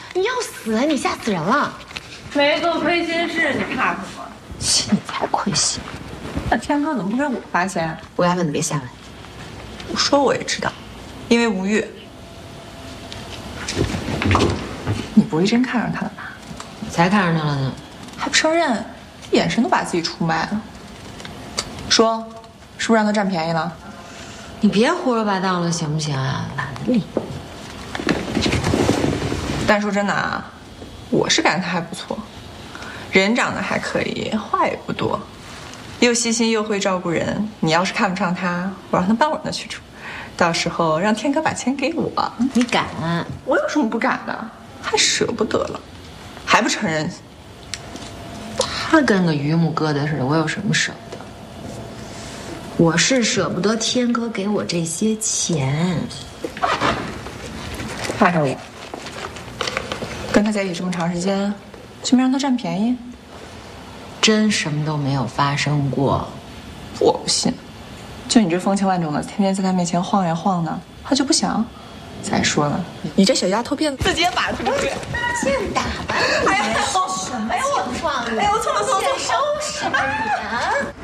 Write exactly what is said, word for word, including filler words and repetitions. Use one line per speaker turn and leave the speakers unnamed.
你要死啊！你吓死人了！
没做亏心事，你怕什么？
心里才亏心。
那天哥怎么不给我发现？
吴亚芬，你别瞎问。
我说我也知道，因为吴越。你不会真看上他了吧？
才看上他了呢，
还不承认，眼神都把自己出卖了。说，是不是让他占便宜了？
你别胡说八道了，行不行啊？懒得理。
但说真的啊，我是感觉他还不错，人长得还可以，话也不多，又细心又会照顾人。你要是看不上他，我让他搬我那去住，到时候让天哥把钱给我。
你敢？
我有什么不敢的？还舍不得了，还不承认？
他跟个榆木疙瘩似的，我有什么舍不得？我是舍不得天哥给我这些钱。
怕什么？跟他在一起这么长时间，就没让他占便宜？
真什么都没有发生过。
我不信，就你这风情万种的，天天在他面前晃呀晃的，他就不想？再说了，你这小丫头片子自己也把出去，
现打扮，
哎呀，
什么情况？
哎呦我错了，错了，错了，
收拾吧你啊！